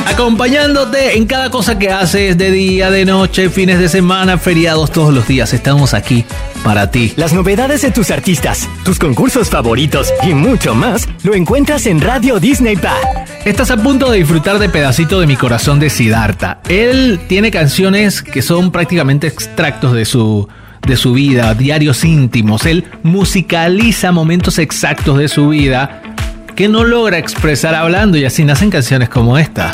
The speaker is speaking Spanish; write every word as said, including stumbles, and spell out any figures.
Acompañándote en cada cosa que haces, de día, de noche, fines de semana, feriados, todos los días. Estamos aquí para ti. Las novedades de tus artistas, tus concursos favoritos y mucho más lo encuentras en Radio Disney Pa. Estás a punto de disfrutar de Pedacito de mi corazón de Siddhartha. Él tiene canciones que son prácticamente extractos de su, de su vida, diarios íntimos. Él musicaliza momentos exactos de su vida que no logra expresar hablando, y así nacen canciones como esta.